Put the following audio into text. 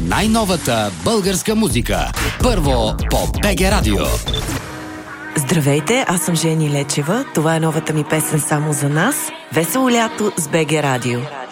най-новата българска музика. Първо по БГ Радио. Здравейте, аз съм Жени Лечева. Това е новата ми песен "Само за нас". Весело лято с БГ Радио.